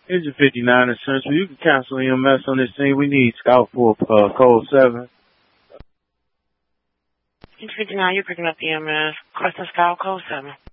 Here's your 59 insurance. You can cancel EMS on this thing. We need Scout for code 7. 59, you're picking up EMS. Question Scout, code 7.